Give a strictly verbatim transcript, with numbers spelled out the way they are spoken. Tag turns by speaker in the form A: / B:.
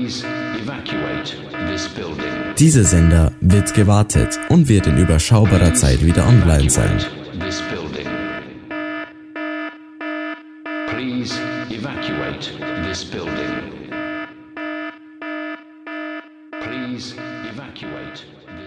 A: Please evacuate this building.
B: Dieser Sender wird gewartet und wird in überschaubarer Zeit wieder online sein.
A: This building. Please evacuate this building.